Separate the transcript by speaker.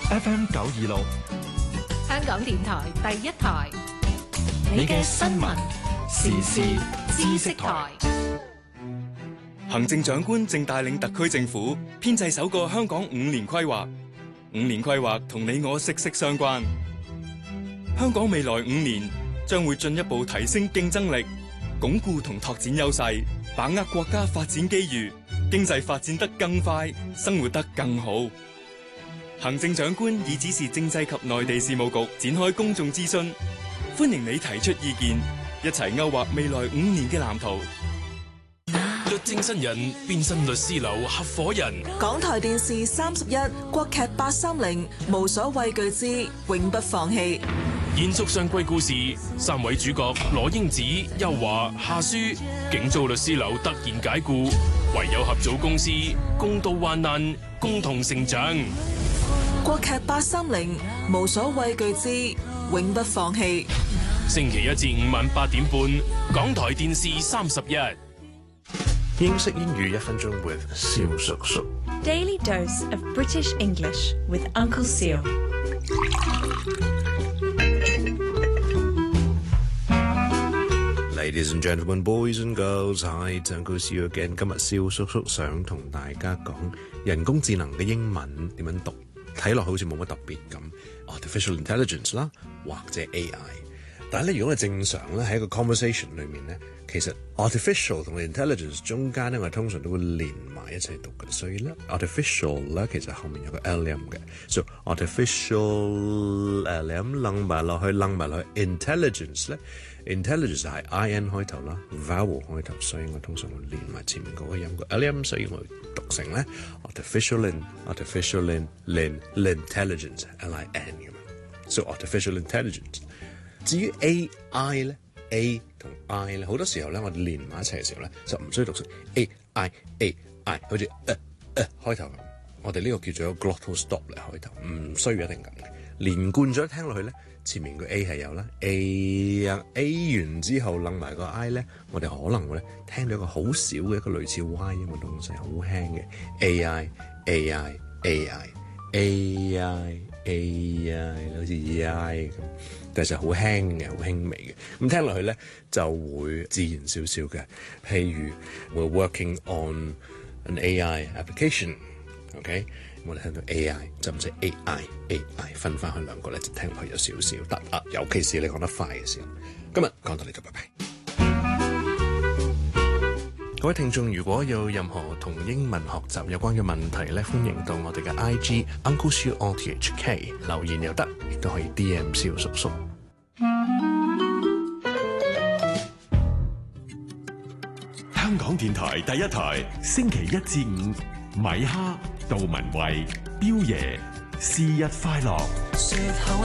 Speaker 1: FM 926，
Speaker 2: 香港電台第一台，
Speaker 1: 你嘅新聞時事知識台。
Speaker 3: 行政長官正帶領特區政府編製首個香港5年規劃。5年規劃同你我息息相關。香港未來5年將會進一步提升競爭力，鞏固同拓展優勢，把握國家發展機遇，經濟發展得更快，生活得更好。行政長官已指示政制及內地事務局展開公眾諮詢，歡迎你提出意見，一齊勾畫未來5年嘅藍圖。
Speaker 4: 律政新人變身律師樓合夥人。
Speaker 5: 港台電視31國劇830無所畏懼之永不放棄。
Speaker 4: 延續上季故事，3位主角羅英子、邱華、夏書，竟遭律師樓突然解僱，唯有合組公司，共度患難，共同成長。
Speaker 5: 國劇830無所畏懼之永不放棄。
Speaker 4: 星期1至5晚8點半，港台電視31。
Speaker 6: 英式英語1分鐘 with 蕭叔叔。
Speaker 7: Daily dose of British English with Uncle Seal.
Speaker 6: Ladies and gentlemen, boys and girls, hi, Uncle Seal again. 今日蕭叔叔想同大家講人工智能嘅英文點樣讀，睇落好似冇乜特別咁 ，artificial intelligence 啦，或者 AI。但係咧，如果我哋正常咧喺一個 conversation 裏面咧，其實 artificial 同 intelligence 中間咧，我哋通常都會連埋一齊讀嘅，所以咧 artificial 咧其實後面有個 LM 嘅，所以 artificial LM 楞埋落去，intelligence 咧 intelligence 係 IN 開頭啦 ，vowel 開頭，所以我通常會連埋前面嗰個音個 LM， 所以我讀成咧 artificial intelligence LIN 咁樣，所以 artificial intelligence。至於 AI 咧 ，A 同 I 咧，好多時候咧，我哋連埋一齊嘅時候咧，就唔需要讀成 AI， 好似開頭咁。我哋呢個叫做 glottal stop 嚟開頭，唔需要一定咁嘅。連貫咗聽落去咧，前面個 A 係有啦 ，A 完之後擸埋個 I 咧，我哋可能會咧聽到一個好少嘅一個類似 Y 音嘅東西，好輕嘅 AI， 好似 EI 咁。但係好輕嘅，好輕微嘅，咁聽落去咧就會自然少少嘅。譬如 we're working on an AI application，OK，我哋聽到 AI 就唔使 AI 分翻去兩個咧，就聽落去有少少得啊。尤其是你講得快嘅時候。今日講到呢度，拜拜。各位聽眾，如果有任何同英文學習有關嘅問題咧，歡迎到我哋嘅 IG Uncle Siu RTHK 留言又得，亦都可以 DM 蕭叔叔。
Speaker 1: 香港電台第一台，星期1至5，米哈、杜文慧、彪爺，是日快樂。